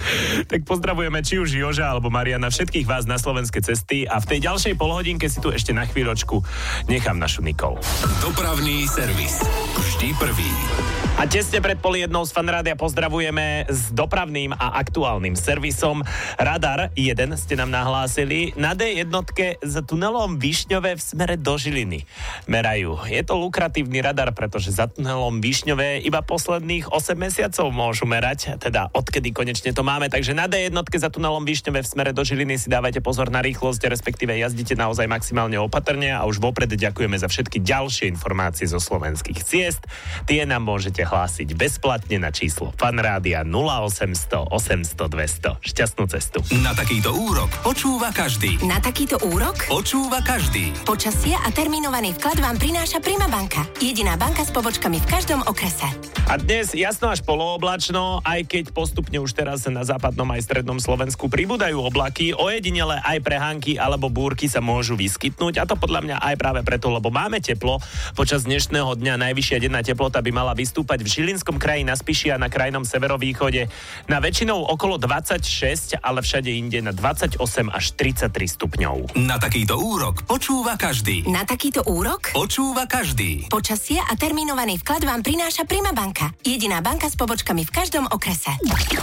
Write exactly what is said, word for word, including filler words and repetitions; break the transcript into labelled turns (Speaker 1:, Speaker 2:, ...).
Speaker 1: Tak pozdravujeme či už Joža alebo Mariana, všetkých vás na slovenské cesty a v tej ďalšej polhodinke si tu ešte na chvíľočku nechám našu Nikol.
Speaker 2: Dopravný servis. Vždy prvý.
Speaker 1: A tesne pred pol jednou z Fanrádia pozdravujeme s dopravným a aktuálnym servisom. Radar jeden ste nám nahlásili na dé jednotke za tunelom Višňové v smere do Žiliny. Merajú. Je to lukratívny radar, pretože za tunelom Višňové iba posledných osem mesiacov môžu merať, teda odkedy konečne to máme. Takže na dé jednotke za tunelom Višňové v smere do Žiliny si dávajte pozor na rýchlosť, respektíve jazdite naozaj maximálne opatrne a už vopred ďakujeme za všetky ďalšie informácie zo slovenských ciest. Tie nám môžete hlásiť bezplatne na číslo Fanrádia nula osemsto osemsto dvesto. Šťastnú cestu.
Speaker 2: Na takýto úrok počúva každý.
Speaker 3: Na takýto úrok
Speaker 2: Počúva každý.
Speaker 3: počasie a termínovaný vklad vám prináša Prima banka. Jediná banka s pobočkami v každom okrese.
Speaker 1: A dnes jasno až polooblačno, aj keď postupne už teraz na západnom aj strednom Slovensku pribúdajú oblaky, ojedinele aj prehánky alebo búrky sa môžu vyskytnúť, a to podľa mňa aj práve preto, lebo máme teplo. Počas dnešného dňa najvyššia denná teplota by mala vystúpať v Žilinskom kraji, na Spiši a na krajnom severovýchode na väčšinou okolo dvadsaťšesť, ale všade inde na dvadsaťosem až tridsaťtri stupňov.
Speaker 2: Na takýto úrok počúva každý.
Speaker 3: Na takýto úrok
Speaker 2: Počúva každý.
Speaker 3: počasie a termínovaný vklad vám prináša Prima banka. Jediná banka s pobočkami v každom okrese.